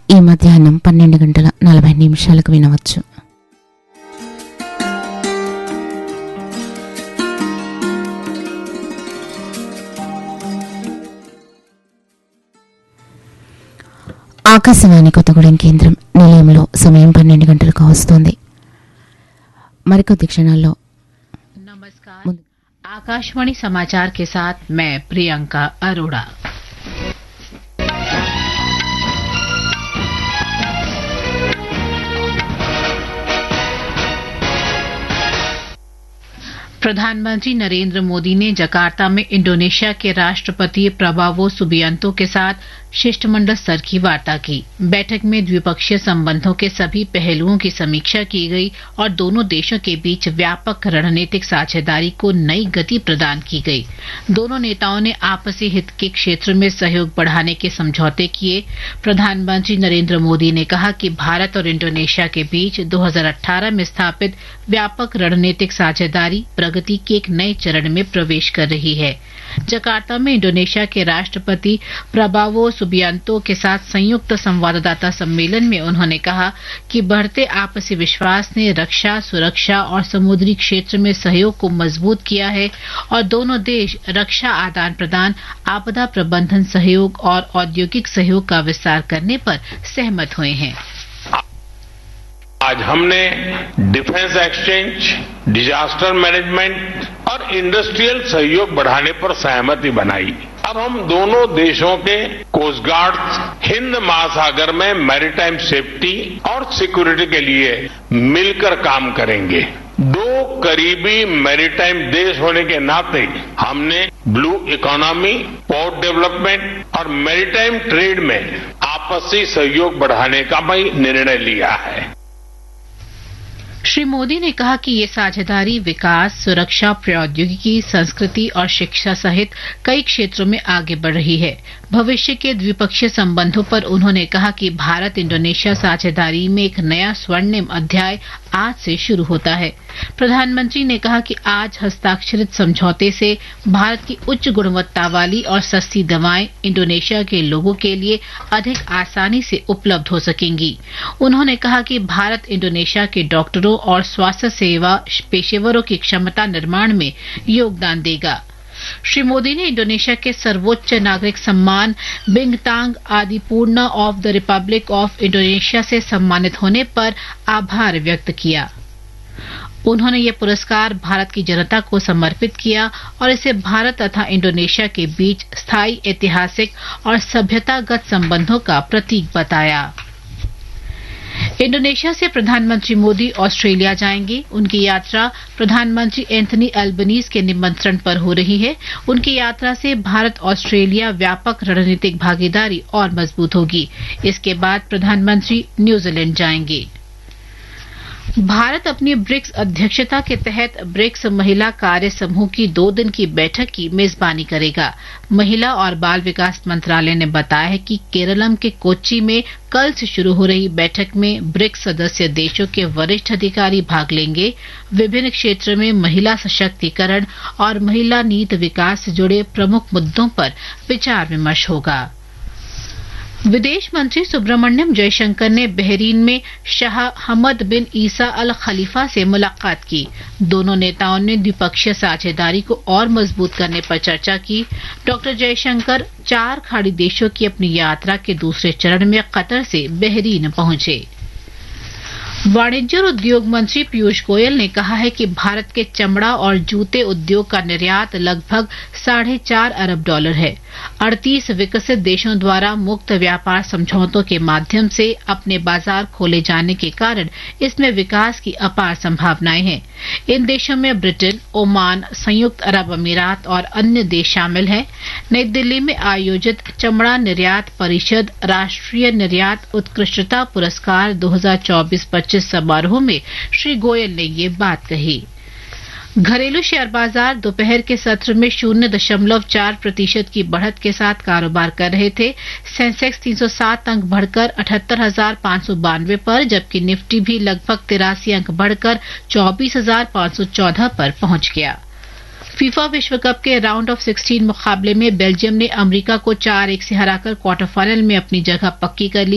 ఈ మధ్యాహ్నం 12:40 వినవచ్చు. ఆకాశవాణి కొత్తగూడెం కేంద్రం నిలయంలో సమయం 12 గంటలకు వస్తోంది. మరికొద్ది క్షణాల్లో नमस्कार, आकाशवाणी समाचार के साथ मैं प्रियंका अरोड़ा। प्रधानमंत्री नरेंद्र मोदी ने जकार्ता में इंडोनेशिया के राष्ट्रपति प्रबावो सुबियांतो के साथ शिष्टमंडल स्तर की वार्ता की। बैठक में द्विपक्षीय संबंधों के सभी पहलुओं की समीक्षा की गई और दोनों देशों के बीच व्यापक रणनीतिक साझेदारी को नई गति प्रदान की गई। दोनों नेताओं ने आपसी हित के क्षेत्र में सहयोग बढ़ाने के समझौते किए। प्रधानमंत्री नरेंद्र मोदी ने कहा कि भारत और इंडोनेशिया के बीच 2018 में स्थापित व्यापक रणनीतिक साझेदारी प्रगति के एक नए चरण में प्रवेश कर रही है। जकार्ता में इंडोनेशिया के राष्ट्रपति प्रबावो सुबियांतो के साथ संयुक्त संवाददाता सम्मेलन में उन्होंने कहा कि बढ़ते आपसी विश्वास ने रक्षा, सुरक्षा और समुद्री क्षेत्र में सहयोग को मजबूत किया है और दोनों देश रक्षा आदान प्रदान, आपदा प्रबंधन सहयोग और औद्योगिक सहयोग का विस्तार करने पर सहमत हुए हैं। आज हमने डिफेंस एक्सचेंज, डिजास्टर मैनेजमेंट और इंडस्ट्रियल सहयोग बढ़ाने पर सहमति बनाई। अब हम दोनों देशों के कोस्ट गार्ड हिंद महासागर में मैरीटाइम सेफ्टी और सिक्योरिटी के लिए मिलकर काम करेंगे। दो करीबी मैरीटाइम देश होने के नाते हमने ब्लू इकोनॉमी, पोर्ट डेवलपमेंट और मैरीटाइम ट्रेड में आपसी सहयोग बढ़ाने का भी निर्णय लिया है। श्री मोदी ने कहा कि ये साझेदारी विकास, सुरक्षा, प्रौद्योगिकी, संस्कृति और शिक्षा सहित कई क्षेत्रों में आगे बढ़ रही है। भविष्य के द्विपक्षीय संबंधों पर उन्होंने कहा कि भारत इंडोनेशिया साझेदारी में एक नया स्वर्णिम अध्याय आज से शुरू होता है। प्रधानमंत्री ने कहा कि आज हस्ताक्षरित समझौते से भारत की उच्च गुणवत्ता वाली और सस्ती दवाएं इंडोनेशिया के लोगों के लिए अधिक आसानी से उपलब्ध हो सकेंगी। उन्होंने कहा कि भारत इंडोनेशिया के डॉक्टरों और स्वास्थ्य सेवा पेशेवरों की क्षमता निर्माण में योगदान देगा। श्री मोदी ने इंडोनेशिया के सर्वोच्च नागरिक सम्मान बिंगतांग आदिपूर्णा of the Republic of Indonesia से सम्मानित होने पर आभार व्यक्त किया। उन्होंने ये पुरस्कार भारत की जनता को समर्पित किया और इसे भारत तथा इंडोनेशिया के बीच स्थायी ऐतिहासिक और सभ्यतागत संबंधों का प्रतीक बताया। इंडोनेशिया से प्रधानमंत्री मोदी ऑस्ट्रेलिया जाएंगे। उनकी यात्रा प्रधानमंत्री एंथनी अल्बनीज के निमंत्रण पर हो रही है। उनकी यात्रा से भारत ऑस्ट्रेलिया व्यापक रणनीतिक भागीदारी और मजबूत होगी। इसके बाद प्रधानमंत्री न्यूजीलैंड जाएंगे। भारत अपनी ब्रिक्स अध्यक्षता के तहत ब्रिक्स महिला कार्य समूह की 2 दिन की बैठक की मेजबानी करेगा। महिला और बाल विकास मंत्रालय ने बताया है कि केरलम के कोच्चि में कल से शुरू हो रही बैठक में ब्रिक्स सदस्य देशों के वरिष्ठ अधिकारी भाग लेंगे। विभिन्न क्षेत्र में महिला सशक्तिकरण और महिला नीति विकास से जुड़े प्रमुख मुद्दों पर विचार विमर्श होगा। विदेश मंत्री सुब्रमण्यम जयशंकर ने बहरीन में शाह हमद बिन ईसा अल खलीफा से मुलाकात की। दोनों नेताओं ने द्विपक्षीय साझेदारी को और मजबूत करने पर चर्चा की। डॉक्टर जयशंकर 4 खाड़ी देशों की अपनी यात्रा के दूसरे चरण में कतर से बहरीन पहुंचे। वाणिज्य और उद्योग मंत्री पीयूष गोयल ने कहा है कि भारत के चमड़ा और जूते उद्योग का निर्यात लगभग $4.5 अरब है। 38 विकसित देशों द्वारा मुक्त व्यापार समझौतों के माध्यम से अपने बाजार खोले जाने के कारण इसमें विकास की अपार संभावनाएं हैं। इन देशों में ब्रिटेन, ओमान, संयुक्त अरब अमीरात और अन्य देश शामिल हैं। नई दिल्ली में आयोजित चमड़ा निर्यात परिषद राष्ट्रीय निर्यात उत्कृष्टता पुरस्कार 2024-25 समारोह में श्री गोयल ने ये बात कही। घरेलू शेयर बाजार दोपहर के सत्र में 0.4% की बढ़त के साथ कारोबार कर रहे थे। सेंसेक्स 307 अंक बढ़कर 78,592 पर, जबकि निफ्टी भी लगभग 83 अंक बढ़कर 24,514 पर पहुंच गया। फीफा विश्व कप के राउंड ऑफ 16 मुकाबले में बेल्जियम ने अमेरिका को 4-1 से हराकर क्वार्टर फाइनल में अपनी जगह पक्की कर ली।